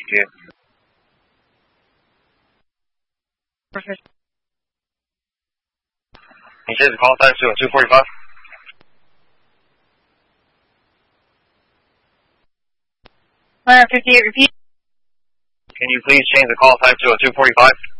接。你现在 call sign 245. Fire 58, repeat. Can you please change the call sign to a 245?